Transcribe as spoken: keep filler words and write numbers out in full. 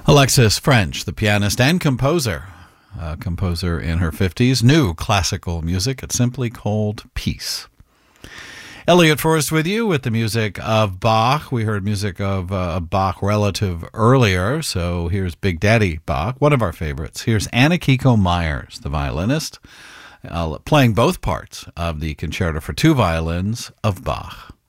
Alexis French, the pianist and composer, a composer in her fifties, new classical music. It's simply called Peace. Elliot Forrest with you with the music of Bach. We heard music of uh, a Bach relative earlier, so here's Big Daddy Bach, one of our favorites. Here's Anna Kiko Myers, the violinist, uh, playing both parts of the Concerto for Two Violins of Bach.